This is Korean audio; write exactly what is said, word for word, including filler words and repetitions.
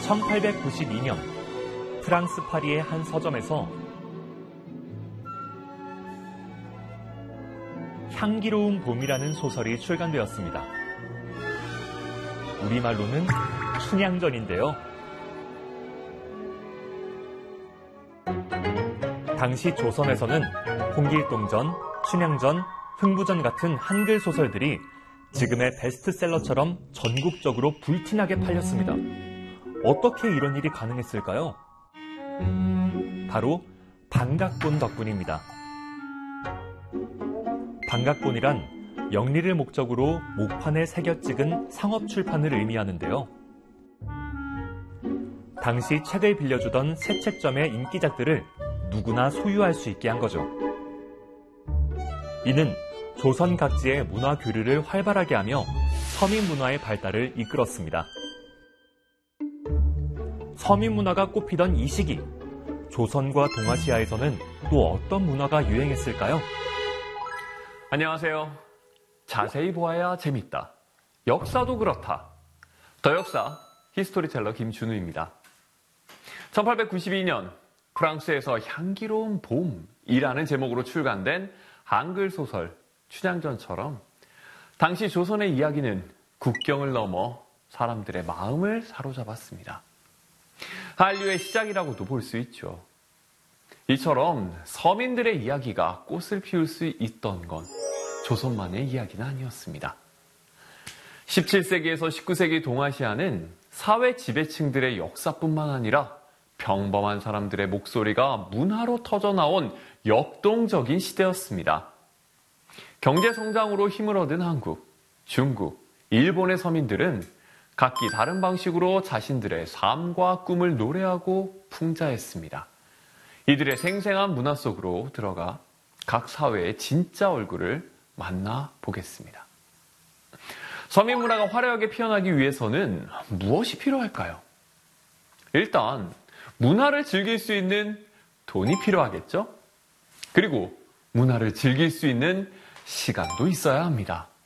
천팔백구십이 년 프랑스 파리의 한 서점에서 향기로운 봄이라는 소설이 출간되었습니다. 우리말로는 춘향전인데요. 당시 조선에서는 홍길동전, 춘향전, 흥부전 같은 한글 소설들이 지금의 베스트셀러처럼 전국적으로 불티나게 팔렸습니다. 어떻게 이런 일이 가능했을까요? 바로 방각본 덕분입니다. 방각본이란 영리를 목적으로 목판에 새겨 찍은 상업 출판을 의미하는데요. 당시 책을 빌려주던 새 책점의 인기작들을 누구나 소유할 수 있게 한 거죠. 이는 조선 각지의 문화 교류를 활발하게 하며 서민 문화의 발달을 이끌었습니다. 서민 문화가 꽃피던 이 시기, 조선과 동아시아에서는 또 어떤 문화가 유행했을까요? 안녕하세요. 자세히 보아야 재밌다. 역사도 그렇다. 더 역사 히스토리텔러 김준우입니다. 천팔백구십이 년 프랑스에서 향기로운 봄이라는 제목으로 출간된 한글 소설 춘향전처럼 당시 조선의 이야기는 국경을 넘어 사람들의 마음을 사로잡았습니다. 한류의 시작이라고도 볼 수 있죠. 이처럼 서민들의 이야기가 꽃을 피울 수 있던 건 조선만의 이야기는 아니었습니다. 십칠 세기에서 십구 세기 동아시아는 사회 지배층들의 역사뿐만 아니라 평범한 사람들의 목소리가 문화로 터져나온 역동적인 시대였습니다. 경제 성장으로 힘을 얻은 한국, 중국, 일본의 서민들은 각기 다른 방식으로 자신들의 삶과 꿈을 노래하고 풍자했습니다. 이들의 생생한 문화 속으로 들어가 각 사회의 진짜 얼굴을 만나보겠습니다. 서민 문화가 화려하게 피어나기 위해서는 무엇이 필요할까요? 일단 문화를 즐길 수 있는 돈이 필요하겠죠? 그리고 문화를 즐길 수 있는 시간도 있어야 합니다.